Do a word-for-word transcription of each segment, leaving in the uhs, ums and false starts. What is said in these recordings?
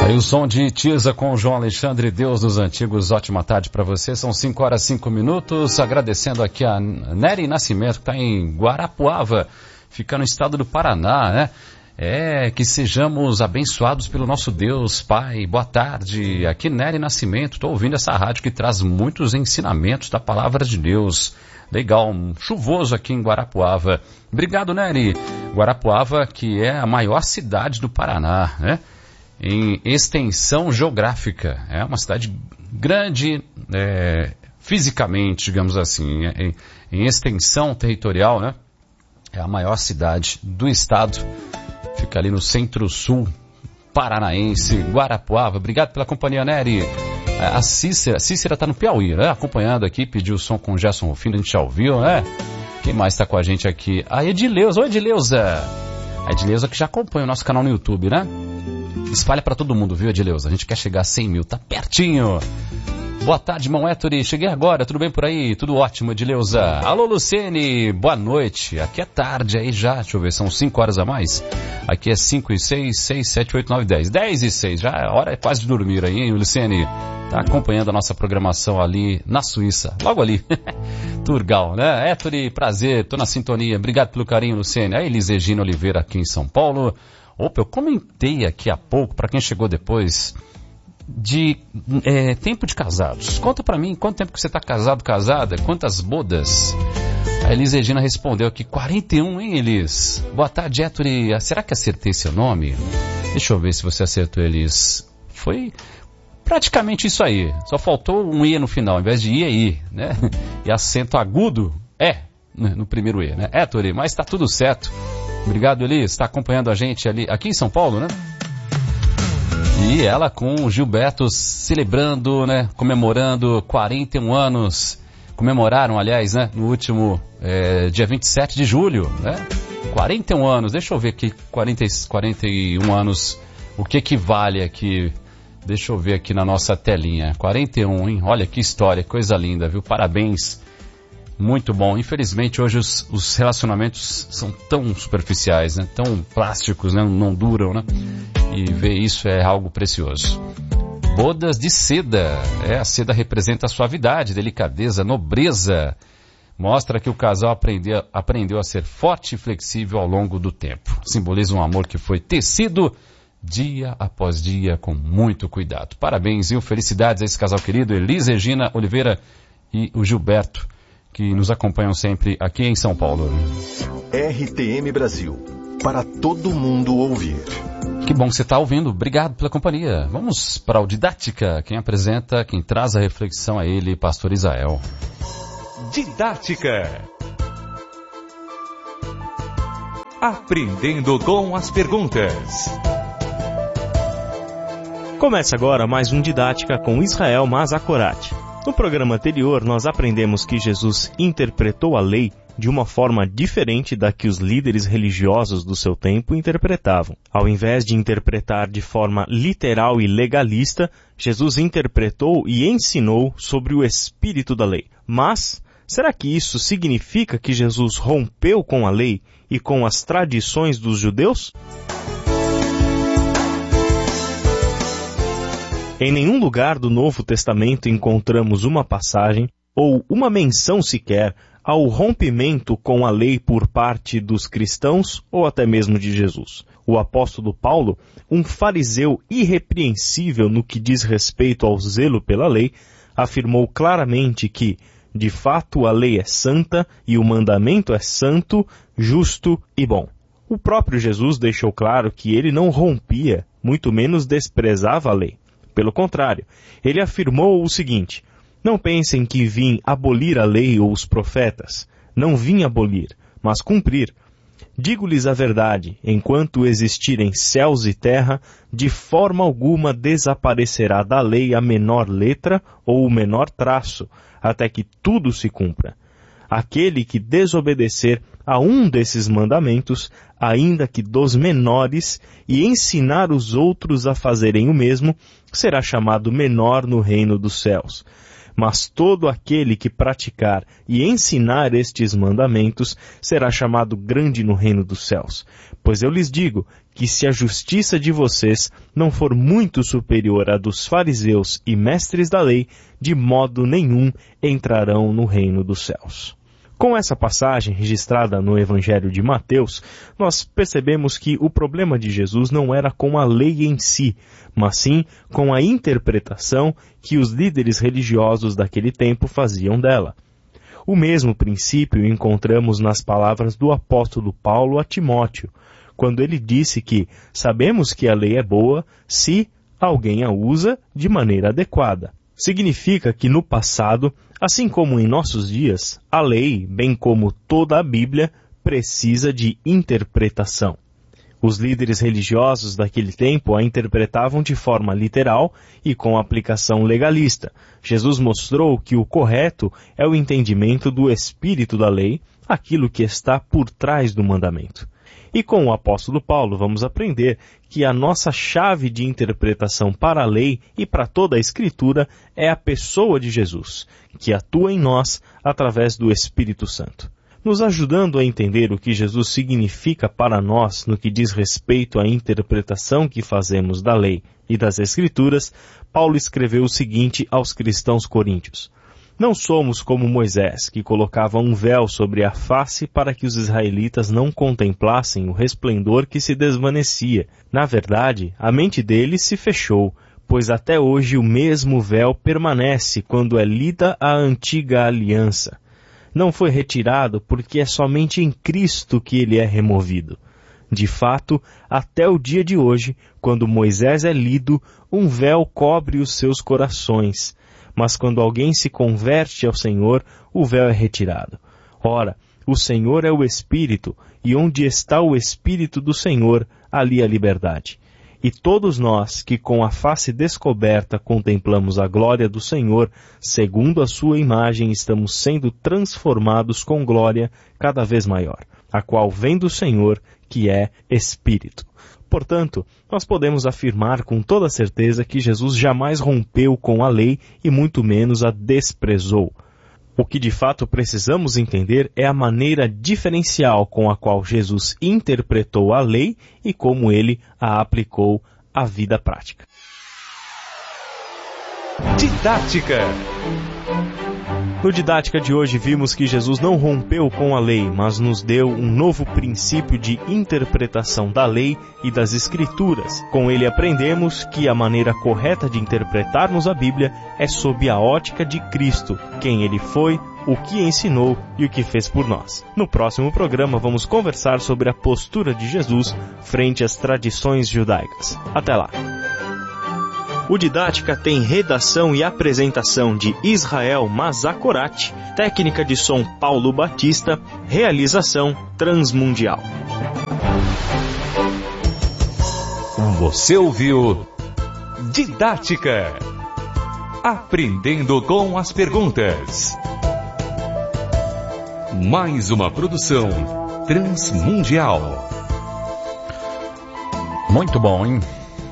Aí o som de Tisa com o João Alexandre, Deus dos Antigos. Ótima tarde para você, são cinco horas e cinco minutos, agradecendo aqui a Nery Nascimento, que está em Guarapuava, fica no estado do Paraná, né? É, que sejamos abençoados pelo nosso Deus, Pai. Boa tarde, aqui Nery Nascimento, estou ouvindo essa rádio que traz muitos ensinamentos da Palavra de Deus. Legal, um chuvoso aqui em Guarapuava. Obrigado, Nery. Guarapuava, que é a maior cidade do Paraná, né? Em extensão geográfica. É uma cidade grande, é, fisicamente, digamos assim, em, em extensão territorial, né? É a maior cidade do estado. Fica ali no centro-sul paranaense, Guarapuava. Obrigado pela companhia, Nery. A Cícera, Cícera está no Piauí, né? Acompanhando aqui, pediu o som com o Gerson Rufino, a gente já ouviu, né? Quem mais está com a gente aqui? A Edileuza. Oi, Edileuza. A Edileuza que já acompanha o nosso canal no YouTube, né? Espalha para todo mundo, viu, Edileuza? A gente quer chegar a cem mil, tá pertinho. Boa tarde, irmão Héctor. Cheguei agora, tudo bem por aí? Tudo ótimo, Edileuza. Alô, Luciene, boa noite. Aqui é tarde aí já, deixa eu ver, são cinco horas a mais. Aqui é cinco e seis, seis, sete, oito, nove, dez. dez e seis, já a hora é quase de dormir aí, hein, Luciene? Tá acompanhando a nossa programação ali na Suíça, logo ali. Turgal, né? Héctor, prazer, tô na sintonia. Obrigado pelo carinho, Luciene. A Elis Regina Oliveira aqui em São Paulo. Opa, eu comentei aqui há pouco, para quem chegou depois, de é, tempo de casados. Conta para mim, quanto tempo que você está casado, casada? Quantas bodas? A Elis Regina respondeu aqui, quarenta e um, hein, Elis? Boa tarde, Héctor. Será que acertei seu nome? Deixa eu ver se você acertou, Elis. Foi praticamente isso aí. Só faltou um E no final, ao invés de I é I, né? E acento agudo é no primeiro E, né? Héctor, mas está tudo certo. Obrigado, Elis. Está acompanhando a gente ali, aqui em São Paulo, né? E ela com o Gilberto celebrando, né? Comemorando quarenta e um anos. Comemoraram, aliás, né? No último é, dia vinte e sete de julho, né? quarenta e um anos. Deixa eu ver aqui, quarenta, quarenta e um anos. O que equivale aqui? Deixa eu ver aqui na nossa telinha. quarenta e um, hein? Olha que história, coisa linda, viu? Parabéns. Muito bom. Infelizmente, hoje os, os relacionamentos são tão superficiais, né? Tão plásticos, né? Não duram, né? E ver isso é algo precioso. Bodas de seda. É, a seda representa a suavidade, delicadeza, nobreza. Mostra que o casal aprendeu, aprendeu a ser forte e flexível ao longo do tempo. Simboliza um amor que foi tecido dia após dia com muito cuidado. Parabéns e felicidades a esse casal querido, Elis Regina Oliveira e o Gilberto, que nos acompanham sempre aqui em São Paulo. R T M Brasil, para todo mundo ouvir. Que bom que você está ouvindo, obrigado pela companhia. Vamos para o Didática, quem apresenta, quem traz a reflexão a ele, Pastor Israel. Didática. Aprendendo com as perguntas. Começa agora mais um Didática com Israel Mazakorati. No programa anterior, nós aprendemos que Jesus interpretou a lei de uma forma diferente da que os líderes religiosos do seu tempo interpretavam. Ao invés de interpretar de forma literal e legalista, Jesus interpretou e ensinou sobre o espírito da lei. Mas, será que isso significa que Jesus rompeu com a lei e com as tradições dos judeus? Em nenhum lugar do Novo Testamento encontramos uma passagem ou uma menção sequer ao rompimento com a lei por parte dos cristãos ou até mesmo de Jesus. O apóstolo Paulo, um fariseu irrepreensível no que diz respeito ao zelo pela lei, afirmou claramente que, de fato, a lei é santa e o mandamento é santo, justo e bom. O próprio Jesus deixou claro que ele não rompia, muito menos desprezava a lei. Pelo contrário, ele afirmou o seguinte: não pensem que vim abolir a lei ou os profetas. Não vim abolir, mas cumprir. Digo-lhes a verdade, enquanto existirem céus e terra, de forma alguma desaparecerá da lei a menor letra ou o menor traço, até que tudo se cumpra. Aquele que desobedecer a um desses mandamentos, ainda que dos menores, e ensinar os outros a fazerem o mesmo, será chamado menor no reino dos céus. Mas todo aquele que praticar e ensinar estes mandamentos será chamado grande no reino dos céus. Pois eu lhes digo que se a justiça de vocês não for muito superior à dos fariseus e mestres da lei, de modo nenhum entrarão no reino dos céus. Com essa passagem registrada no Evangelho de Mateus, nós percebemos que o problema de Jesus não era com a lei em si, mas sim com a interpretação que os líderes religiosos daquele tempo faziam dela. O mesmo princípio encontramos nas palavras do apóstolo Paulo a Timóteo, quando ele disse que sabemos que a lei é boa se alguém a usa de maneira adequada. Significa que no passado, assim como em nossos dias, a lei, bem como toda a Bíblia, precisa de interpretação. Os líderes religiosos daquele tempo a interpretavam de forma literal e com aplicação legalista. Jesus mostrou que o correto é o entendimento do espírito da lei, aquilo que está por trás do mandamento. E com o apóstolo Paulo vamos aprender que a nossa chave de interpretação para a lei e para toda a Escritura é a pessoa de Jesus, que atua em nós através do Espírito Santo. Nos ajudando a entender o que Jesus significa para nós no que diz respeito à interpretação que fazemos da lei e das Escrituras, Paulo escreveu o seguinte aos cristãos coríntios: Não somos como Moisés, que colocava um véu sobre a face para que os israelitas não contemplassem o resplendor que se desvanecia. Na verdade, a mente deles se fechou, pois até hoje o mesmo véu permanece quando é lida a antiga aliança. Não foi retirado porque é somente em Cristo que ele é removido. De fato, até o dia de hoje, quando Moisés é lido, um véu cobre os seus corações. Mas quando alguém se converte ao Senhor, o véu é retirado. Ora, o Senhor é o Espírito, e onde está o Espírito do Senhor, ali a liberdade. E todos nós, que com a face descoberta contemplamos a glória do Senhor, segundo a sua imagem, estamos sendo transformados com glória cada vez maior, a qual vem do Senhor, que é Espírito. Portanto, nós podemos afirmar com toda certeza que Jesus jamais rompeu com a lei e muito menos a desprezou. O que de fato precisamos entender é a maneira diferencial com a qual Jesus interpretou a lei e como ele a aplicou à vida prática. Didática. No Didática de hoje vimos que Jesus não rompeu com a lei, mas nos deu um novo princípio de interpretação da lei e das Escrituras. Com ele aprendemos que a maneira correta de interpretarmos a Bíblia é sob a ótica de Cristo, quem ele foi, o que ensinou e o que fez por nós. No próximo programa vamos conversar sobre a postura de Jesus frente às tradições judaicas. Até lá! O Didática tem redação e apresentação de Israel Mazakorati, técnica de som Paulo Batista, realização Transmundial. Você ouviu Didática. Aprendendo com as perguntas. Mais uma produção Transmundial. Muito bom, hein?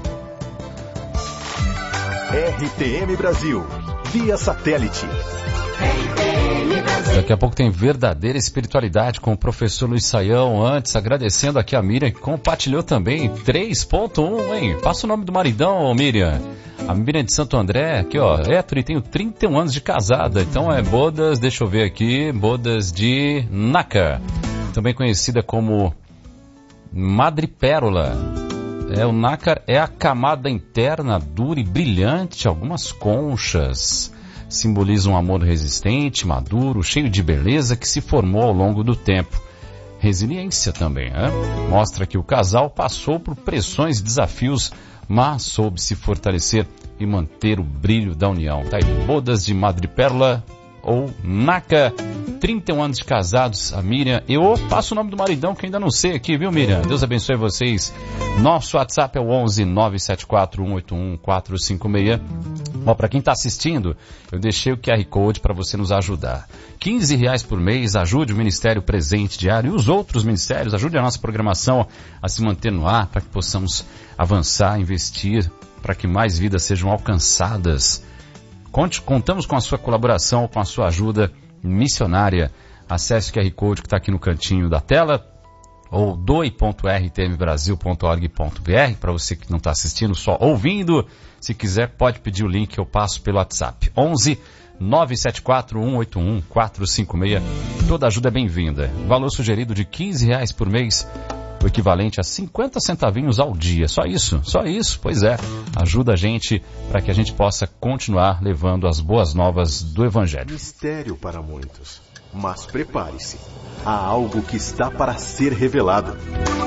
R T M Brasil, via satélite. Daqui a pouco tem Verdadeira Espiritualidade com o professor Luiz Saião. Antes, agradecendo aqui a Miriam, que compartilhou também três ponto um, hein? Passa o nome do maridão, Miriam. A Miriam de Santo André, aqui ó, Héctor, e tenho trinta e um anos de casada. Então é bodas, deixa eu ver aqui, bodas de Naka, também conhecida como madrepérola. É, o nácar é a camada interna dura e brilhante, algumas conchas. Simbolizam um amor resistente, maduro, cheio de beleza que se formou ao longo do tempo. Resiliência também, né? Mostra que o casal passou por pressões e desafios, mas soube se fortalecer e manter o brilho da união. Tá aí, bodas de madrepérola ou Naka, trinta e um anos de casados, a Miriam. Eu passo o nome do maridão que ainda não sei aqui, viu, Miriam? Deus abençoe vocês. Nosso WhatsApp é o onze nove sete quatro um oito um quatro cinco seis. Ó, para quem está assistindo, eu deixei o Q R Code para você nos ajudar. quinze reais por mês, ajude o Ministério Presente Diário e os outros ministérios, ajude a nossa programação a se manter no ar, para que possamos avançar, investir, para que mais vidas sejam alcançadas. Conte, contamos com a sua colaboração, com a sua ajuda missionária. Acesse o Q R Code que está aqui no cantinho da tela ou doe ponto r t m brasil ponto org ponto b r, para você que não está assistindo, só ouvindo. Se quiser, pode pedir o link, eu passo pelo WhatsApp. onze nove sete quatro um oito um quatro cinco seis. Toda ajuda é bem-vinda. Valor sugerido de quinze reais por mês, o equivalente a cinquenta centavinhos ao dia. Só isso, só isso, pois é. Ajuda a gente para que a gente possa continuar levando as boas novas do Evangelho. Mistério para muitos, mas prepare-se. Há algo que está para ser revelado.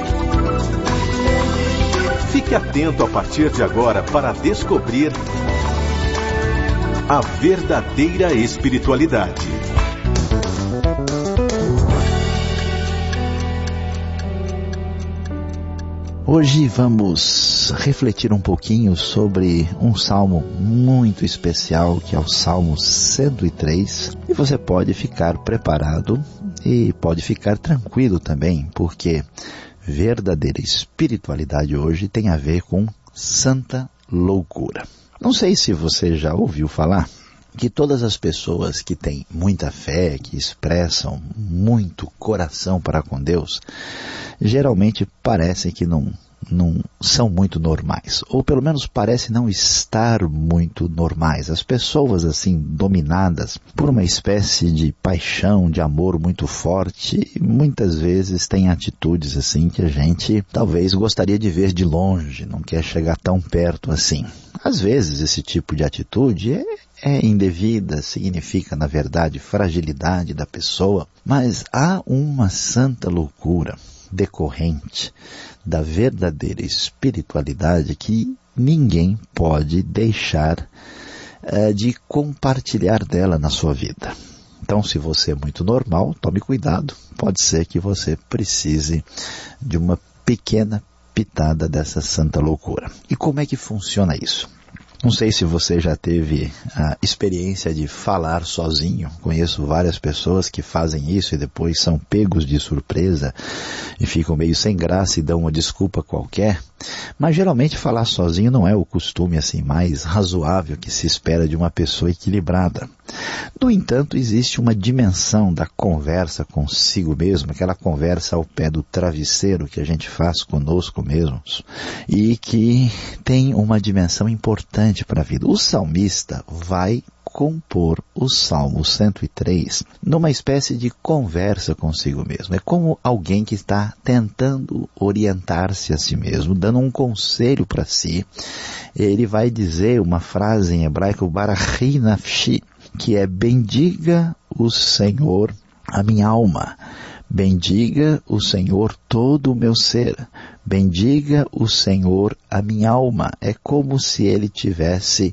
Fique atento a partir de agora para descobrir a verdadeira espiritualidade. Hoje vamos refletir um pouquinho sobre um salmo muito especial, que é o Salmo cento e três. E você pode ficar preparado e pode ficar tranquilo também, porque verdadeira espiritualidade hoje tem a ver com santa loucura. Não sei se você já ouviu falar que todas as pessoas que têm muita fé, que expressam muito coração para com Deus, geralmente parecem que não, não são muito normais, ou pelo menos parecem não estar muito normais. As pessoas assim, dominadas por uma espécie de paixão, de amor muito forte, muitas vezes têm atitudes assim que a gente talvez gostaria de ver de longe, não quer chegar tão perto assim. Às vezes esse tipo de atitude é, é indevida, significa na verdade fragilidade da pessoa, mas há uma santa loucura decorrente da verdadeira espiritualidade que ninguém pode deixar uh, de compartilhar dela na sua vida. Então, se você é muito normal, tome cuidado, pode ser que você precise de uma pequena pitada dessa santa loucura. E como é que funciona isso? Não sei se você já teve a experiência de falar sozinho. Conheço várias pessoas que fazem isso e depois são pegos de surpresa e ficam meio sem graça e dão uma desculpa qualquer. Mas geralmente falar sozinho não é o costume assim mais razoável que se espera de uma pessoa equilibrada. No entanto, existe uma dimensão da conversa consigo mesmo, aquela conversa ao pé do travesseiro que a gente faz conosco mesmos e que tem uma dimensão importante para a vida. O salmista vai compor o Salmo cento e três numa espécie de conversa consigo mesmo. É como alguém que está tentando orientar-se a si mesmo, dando um conselho para si. Ele vai dizer uma frase em hebraico, Barachi nafshi, que é: bendiga o Senhor a minha alma, bendiga o Senhor todo o meu ser, bendiga o Senhor a minha alma. É como se ele tivesse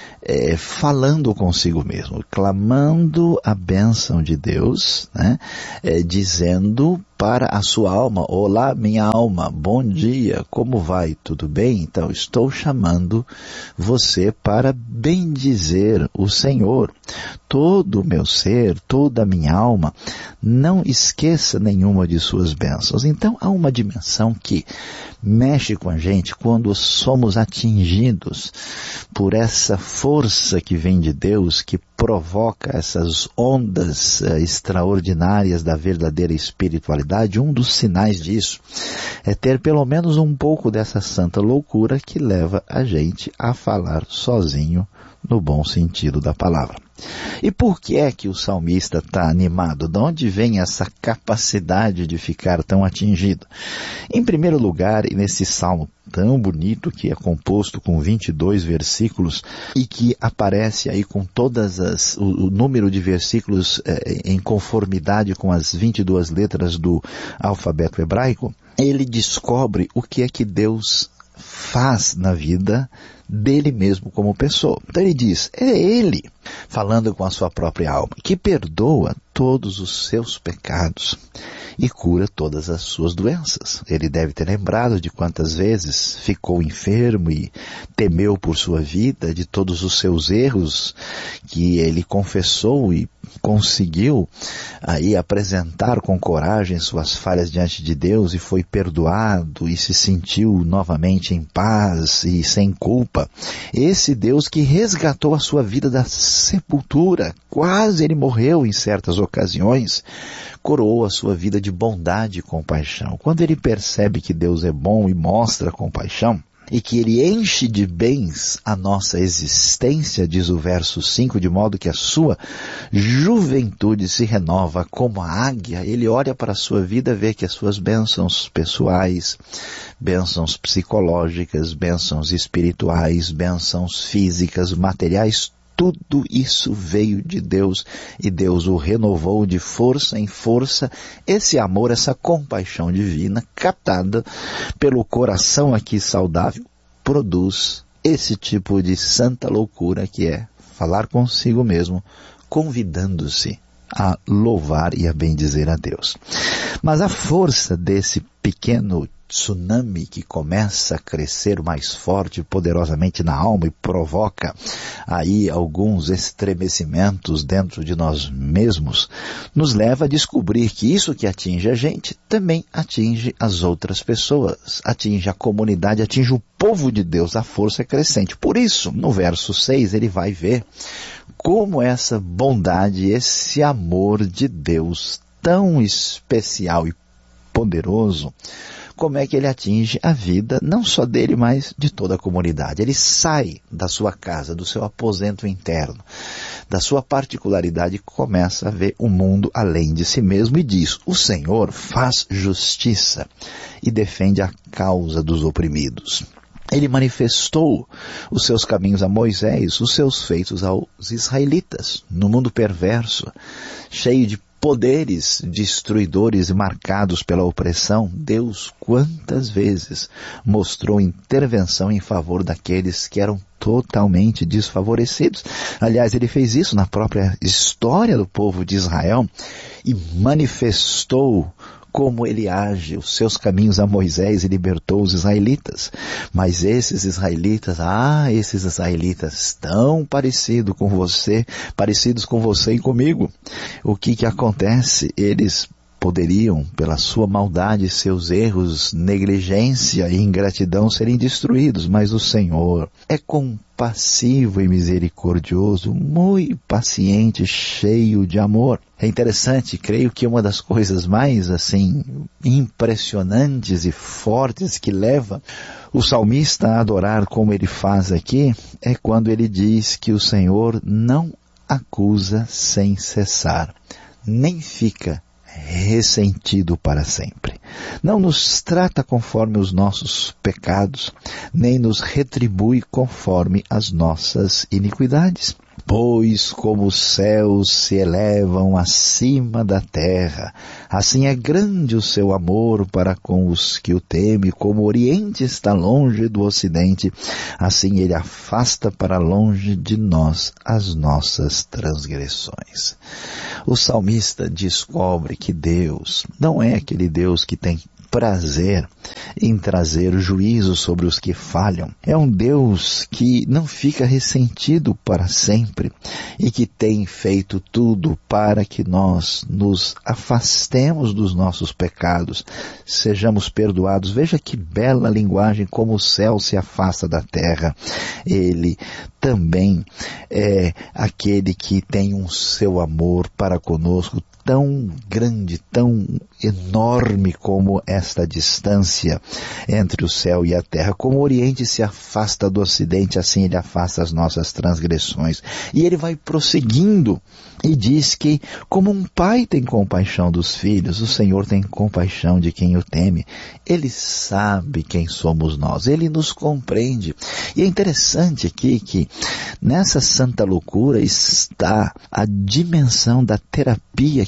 é, falando consigo mesmo, clamando a bênção de Deus, né? É, dizendo para a sua alma: olá minha alma, bom dia, como vai? Tudo bem? Então estou chamando você para bendizer o Senhor. Todo o meu ser, toda a minha alma, não esqueça nenhuma de suas bênçãos. Então há uma dimensão que mexe com a gente quando somos atingidos por essa força que vem de Deus, que provoca essas ondas uh, extraordinárias da verdadeira espiritualidade. Um dos sinais disso é ter pelo menos um pouco dessa santa loucura que leva a gente a falar sozinho, no bom sentido da palavra. E por que é que o salmista está animado? De onde vem essa capacidade de ficar tão atingido? Em primeiro lugar, nesse salmo tão bonito, que é composto com vinte e dois versículos e que aparece aí com todas as, o, o número de versículos eh, em conformidade com as vinte e duas letras do alfabeto hebraico, ele descobre o que é que Deus faz na vida dele mesmo como pessoa. Então ele diz, é ele, falando com a sua própria alma, que perdoa todos os seus pecados e cura todas as suas doenças. Ele deve ter lembrado de quantas vezes ficou enfermo e temeu por sua vida, de todos os seus erros que ele confessou e conseguiu aí apresentar com coragem suas falhas diante de Deus e foi perdoado e se sentiu novamente em paz e sem culpa. Esse Deus que resgatou a sua vida da sepultura, quase ele morreu em certas ocasiões, coroou a sua vida de bondade e compaixão. Quando ele percebe que Deus é bom e mostra compaixão, e que ele enche de bens a nossa existência, diz o verso cinco, de modo que a sua juventude se renova como a águia. Ele olha para a sua vida, vê que as suas bênçãos pessoais, bênçãos psicológicas, bênçãos espirituais, bênçãos físicas, materiais, tudo isso veio de Deus e Deus o renovou de força em força. Esse amor, essa compaixão divina, captada pelo coração aqui saudável, produz esse tipo de santa loucura que é falar consigo mesmo, convidando-se a louvar e a bendizer a Deus. Mas a força desse pequeno tsunami que começa a crescer mais forte e poderosamente na alma e provoca aí alguns estremecimentos dentro de nós mesmos, nos leva a descobrir que isso que atinge a gente também atinge as outras pessoas, atinge a comunidade, atinge o povo de Deus. A força é crescente. Por isso, no verso seis, ele vai ver como essa bondade, esse amor de Deus tão especial e poderoso, como é que ele atinge a vida, não só dele, mas de toda a comunidade. Ele sai da sua casa, do seu aposento interno, da sua particularidade, e começa a ver o mundo além de si mesmo e diz: o Senhor faz justiça e defende a causa dos oprimidos. Ele manifestou os seus caminhos a Moisés, os seus feitos aos israelitas. No mundo perverso, cheio de poderes destruidores e marcados pela opressão, Deus quantas vezes mostrou intervenção em favor daqueles que eram totalmente desfavorecidos. Aliás, ele fez isso na própria história do povo de Israel e manifestou como ele age, os seus caminhos a Moisés, e libertou os israelitas. Mas esses israelitas, ah, esses israelitas tão parecidos com você, parecidos com você e comigo. O que que acontece? Eles poderiam, pela sua maldade, seus erros, negligência e ingratidão, serem destruídos, mas o Senhor é compassivo e misericordioso, muito paciente, cheio de amor. É interessante, creio que uma das coisas mais, assim, impressionantes e fortes que leva o salmista a adorar como ele faz aqui, é quando ele diz que o Senhor não acusa sem cessar, nem fica ressentido para sempre. Não nos trata conforme os nossos pecados, nem nos retribui conforme as nossas iniquidades. Pois como os céus se elevam acima da terra, assim é grande o seu amor para com os que o temem. Como o oriente está longe do ocidente, assim ele afasta para longe de nós as nossas transgressões. O salmista descobre que Deus não é aquele Deus que tem prazer em trazer juízo sobre os que falham. É um Deus que não fica ressentido para sempre e que tem feito tudo para que nós nos afastemos dos nossos pecados, sejamos perdoados. Veja que bela linguagem, como o céu se afasta da terra. Ele também é aquele que tem um seu amor para conosco tão grande, tão enorme como esta distância entre o céu e a terra. Como o oriente se afasta do ocidente, assim ele afasta as nossas transgressões. E ele vai prosseguindo e diz que, como um pai tem compaixão dos filhos, o Senhor tem compaixão de quem o teme. Ele sabe quem somos nós, ele nos compreende. E é interessante aqui que nessa santa loucura está a dimensão da terapia que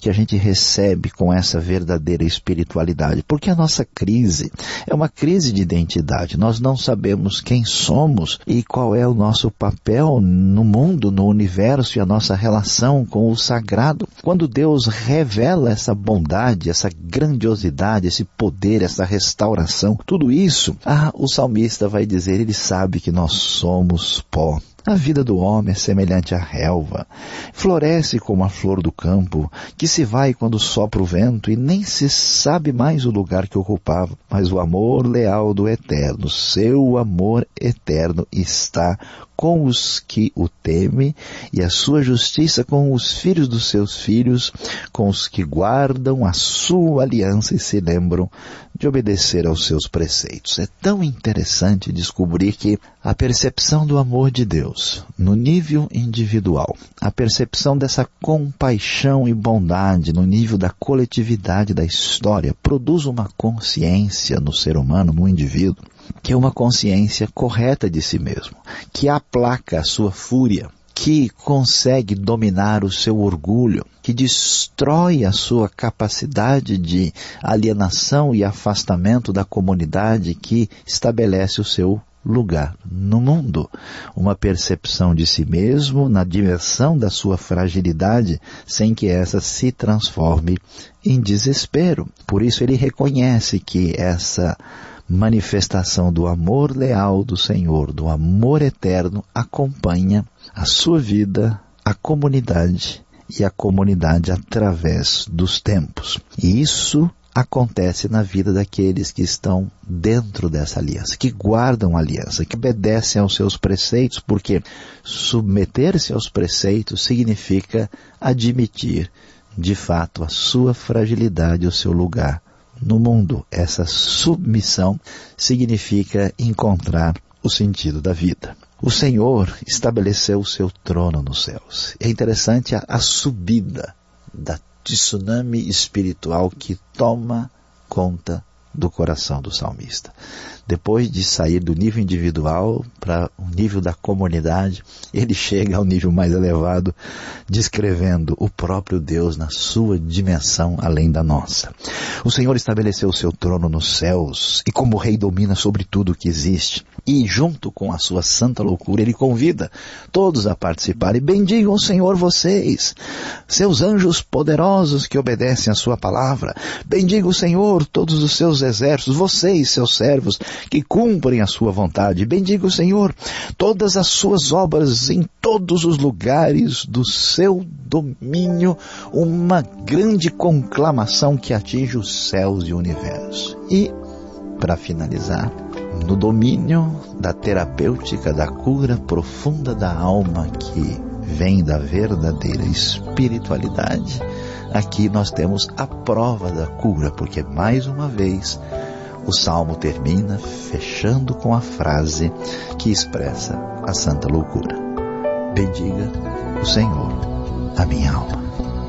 que a gente recebe com essa verdadeira espiritualidade? Porque a nossa crise é uma crise de identidade. Nós não sabemos quem somos e qual é o nosso papel no mundo, no universo, e a nossa relação com o sagrado. Quando Deus revela essa bondade, essa grandiosidade, esse poder, essa restauração, tudo isso, ah, o salmista vai dizer, ele sabe que nós somos pó. A vida do homem é semelhante à relva, floresce como a flor do campo, que se vai quando sopra o vento e nem se sabe mais o lugar que ocupava. Mas o amor leal do Eterno, seu amor eterno está com os que o temem, e a sua justiça com os filhos dos seus filhos, com os que guardam a sua aliança e se lembram de obedecer aos seus preceitos. É tão interessante descobrir que a percepção do amor de Deus, no nível individual, a percepção dessa compaixão e bondade no nível da coletividade da história, produz uma consciência no ser humano, no indivíduo, que é uma consciência correta de si mesmo, que aplaca a sua fúria, que consegue dominar o seu orgulho, que destrói a sua capacidade de alienação e afastamento da comunidade, que estabelece o seu lugar no mundo. Uma percepção de si mesmo na dimensão da sua fragilidade, sem que essa se transforme em desespero. Por isso ele reconhece que essa manifestação do amor leal do Senhor, do amor eterno, acompanha a sua vida, a comunidade e a comunidade através dos tempos. E isso acontece na vida daqueles que estão dentro dessa aliança, que guardam a aliança, que obedecem aos seus preceitos, porque submeter-se aos preceitos significa admitir, de fato, a sua fragilidade, o seu lugar no mundo. Essa submissão significa encontrar o sentido da vida. O Senhor estabeleceu o seu trono nos céus. É interessante a, a subida da tsunami espiritual que toma conta do coração do salmista. Depois de sair do nível individual para o nível da comunidade, ele chega ao nível mais elevado, descrevendo o próprio Deus na sua dimensão além da nossa. O Senhor estabeleceu o seu trono nos céus e como rei domina sobre tudo o que existe. E junto com a sua santa loucura, ele convida todos a participarem. Bendigam o Senhor vocês, seus anjos poderosos que obedecem a sua palavra. Bendiga o Senhor todos os seus exércitos, vocês, seus servos, que cumprem a sua vontade. Bendiga o Senhor todas as suas obras em todos os lugares do seu domínio, uma grande conclamação que atinge os céus e o universo. E, para finalizar, no domínio da terapêutica, da cura profunda da alma que vem da verdadeira espiritualidade, aqui nós temos a prova da cura, porque mais uma vez o Salmo termina fechando com a frase que expressa a santa loucura. Bendiga o Senhor, a minha alma.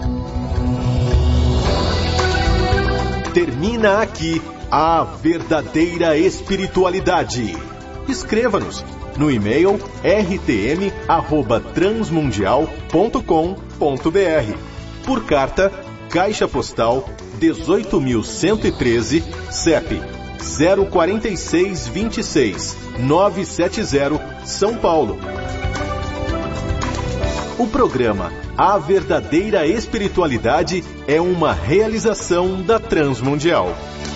Termina aqui a verdadeira espiritualidade. Escreva-nos no e-mail r t m arroba transmundial ponto com ponto b r. Por carta, Caixa Postal dezoito mil cento e treze, C E P zero quatro seis dois seis nove sete zero, São Paulo. O programa A Verdadeira Espiritualidade é uma realização da Transmundial.